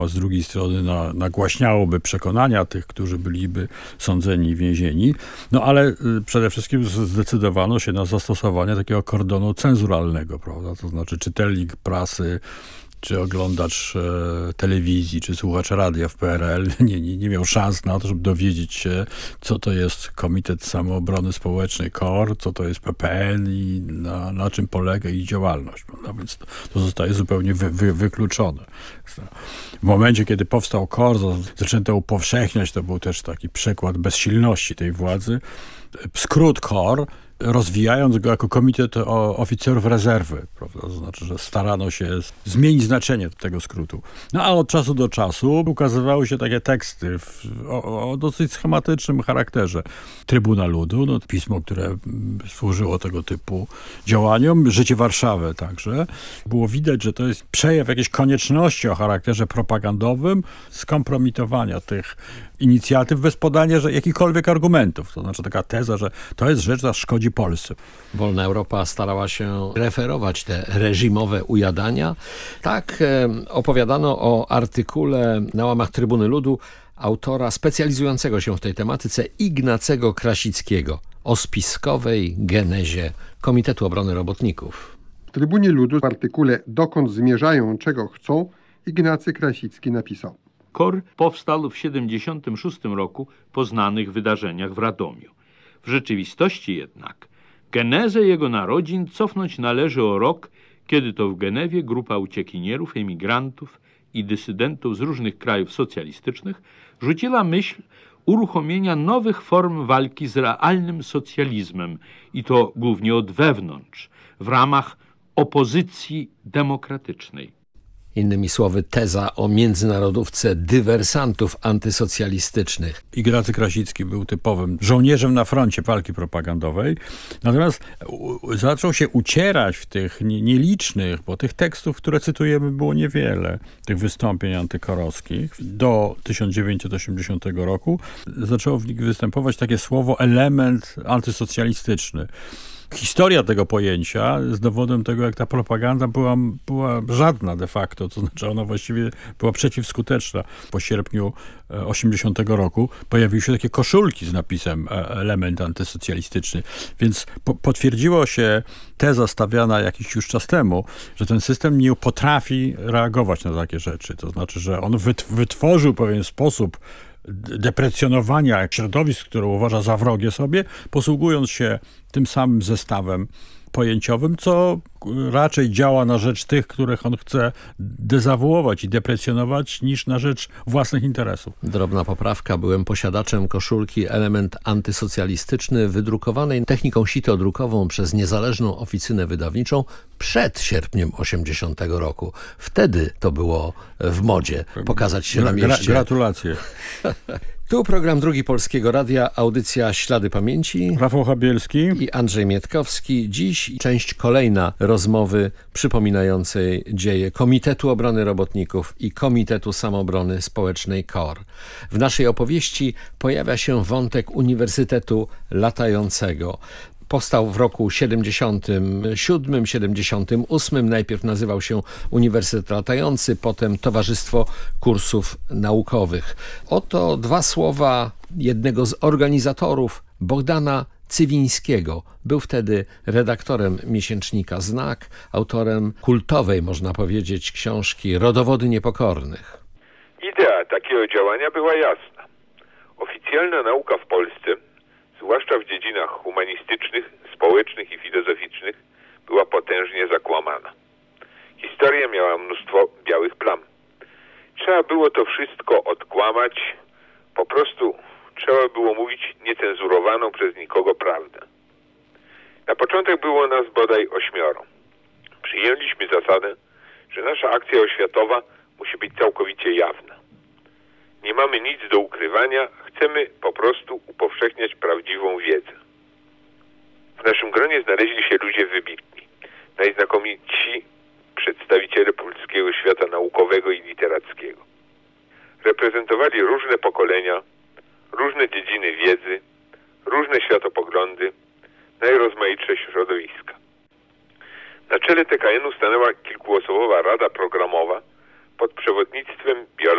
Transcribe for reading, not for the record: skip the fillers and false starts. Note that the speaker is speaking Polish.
a z drugiej strony nagłaśniałoby przekonania tych, którzy byliby sądzeni i więzieni. No ale przede wszystkim zdecydowano się na zastosowanie takiego kordonu cenzuralnego, prawda? To znaczy czytelnik prasy, czy oglądacz telewizji, czy słuchacz radia w PRL nie miał szans na to, żeby dowiedzieć się, co to jest Komitet Samoobrony Społecznej KOR, co to jest PPN i na czym polega ich działalność. Prawda? Więc to zostaje zupełnie wykluczone. W momencie, kiedy powstał KOR, zaczęto upowszechniać, to był też taki przykład bezsilności tej władzy, skrót KOR, rozwijając go jako Komitet Oficerów Rezerwy, prawda? To znaczy, że starano się zmienić znaczenie tego skrótu. No a od czasu do czasu ukazywały się takie teksty o dosyć schematycznym charakterze. Trybuna Ludu, no, pismo, które służyło tego typu działaniom, Życie Warszawy także. Było widać, że to jest przejaw jakiejś konieczności o charakterze propagandowym, skompromitowania tych inicjatyw bez podania jakichkolwiek argumentów. To znaczy taka teza, że to jest rzecz, która szkodzi Polsce. Wolna Europa starała się referować te reżimowe ujadania. Tak opowiadano o artykule na łamach Trybuny Ludu autora specjalizującego się w tej tematyce Ignacego Krasickiego o spiskowej genezie Komitetu Obrony Robotników. W Trybunie Ludu w artykule Dokąd zmierzają, czego chcą Ignacy Krasicki napisał: KOR powstał w 1976 roku po znanych wydarzeniach w Radomiu. W rzeczywistości jednak genezę jego narodzin cofnąć należy o rok, kiedy to w Genewie grupa uciekinierów, emigrantów i dysydentów z różnych krajów socjalistycznych rzuciła myśl uruchomienia nowych form walki z realnym socjalizmem i to głównie od wewnątrz, w ramach opozycji demokratycznej. Innymi słowy, teza o międzynarodówce dywersantów antysocjalistycznych. Ignacy Krasicki był typowym żołnierzem na froncie walki propagandowej, natomiast zaczął się ucierać w tych nielicznych, bo tych tekstów, które cytujemy, było niewiele, tych wystąpień antykorowskich. Do 1980 roku zaczęło w nich występować takie słowo element antysocjalistyczny. Historia tego pojęcia jest dowodem tego, jak ta propaganda była żadna de facto, to znaczy ona właściwie była przeciwskuteczna. Po sierpniu 80 roku pojawiły się takie koszulki z napisem element antysocjalistyczny, więc potwierdziło się teza stawiana jakiś już czas temu, że ten system nie potrafi reagować na takie rzeczy. To znaczy, że on wytworzył pewien sposób deprecjonowania środowisk, które uważa za wrogie sobie, posługując się tym samym zestawem pojęciowym, co raczej działa na rzecz tych, których on chce dezawuować i deprecjonować, niż na rzecz własnych interesów. Drobna poprawka. Byłem posiadaczem koszulki Element Antysocjalistyczny wydrukowanej techniką sitodrukową przez niezależną oficynę wydawniczą przed sierpniem 80 roku. Wtedy to było w modzie pokazać się na mieście. Gratulacje. Tu program Drugi Polskiego Radia, audycja Ślady Pamięci. Rafał Chabielski i Andrzej Mietkowski. Dziś część kolejna rozmowy przypominającej dzieje Komitetu Obrony Robotników i Komitetu Samoobrony Społecznej KOR. W naszej opowieści pojawia się wątek Uniwersytetu Latającego. Powstał w roku 77, 78. Najpierw nazywał się Uniwersytet Latający, potem Towarzystwo Kursów Naukowych. Oto dwa słowa jednego z organizatorów, Bogdana Cywińskiego. Był wtedy redaktorem miesięcznika Znak, autorem kultowej, można powiedzieć, książki Rodowody Niepokornych. Idea takiego działania była jasna. Oficjalna nauka w Polsce, zwłaszcza w dziedzinach humanistycznych, społecznych i filozoficznych, była potężnie zakłamana. Historia miała mnóstwo białych plam. Trzeba było to wszystko odkłamać, po prostu trzeba było mówić niecenzurowaną przez nikogo prawdę. Na początek było nas bodaj 8. Przyjęliśmy zasadę, że nasza akcja oświatowa musi być całkowicie jawna. Nie mamy nic do ukrywania, chcemy po prostu upowszechniać prawdziwą wiedzę. W naszym gronie znaleźli się ludzie wybitni, najznakomitsi przedstawiciele polskiego świata naukowego i literackiego. Reprezentowali różne pokolenia, różne dziedziny wiedzy, różne światopoglądy, najrozmaitsze środowiska. Na czele TKN-u stanęła kilkuosobowa rada programowa pod przewodnictwem biologa